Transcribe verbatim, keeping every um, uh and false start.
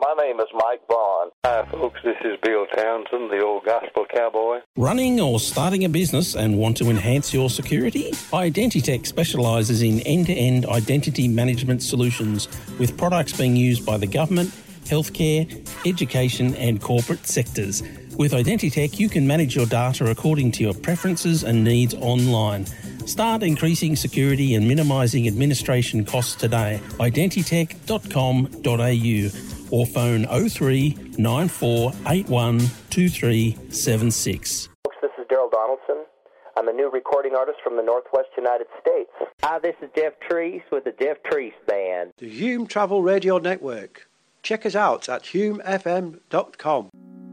My name is Mike Vaughn. Hi, folks. This is Bill Townsend, the old gospel cowboy. Running or starting a business and want to enhance your security? Identitech specialises in end-to-end identity management solutions with products being used by the government, healthcare, education and corporate sectors. With Identitech, you can manage your data according to your preferences and needs online. Start increasing security and minimising administration costs today. identitech dot com dot a u or phone oh three nine four eight one two three seven six. Folks, this is Daryl Donaldson. I'm a new recording artist from the Northwest United States. Hi, this is Jeff Treese with the Jeff Treese Band. The Hume Travel Radio Network. Check us out at hume f m dot com.